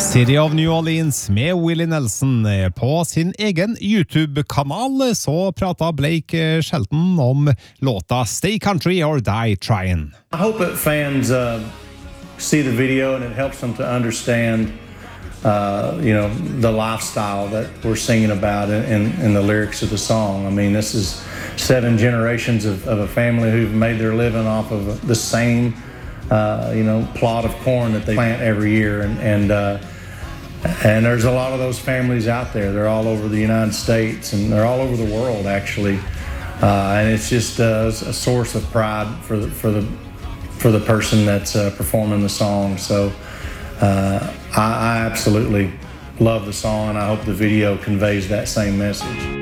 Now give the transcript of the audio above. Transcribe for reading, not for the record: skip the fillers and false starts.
City of New Orleans med Willie Nelson. På sin egen YouTube-kanal så pratet Blake Shelton om låta Stay Country or Die Tryin'. I hope that fans see the video and it helps them to understand the lifestyle that we're singing about in the lyrics of the song. I mean, this is 7 generations of a family who've made their living off of the same plot of corn that they plant every year, and there's a lot of those families out there. They're all over the United States, and they're all over the world, actually. And it's just a source of pride for the person that's performing the song. So I absolutely love the song, and I hope the video conveys that same message.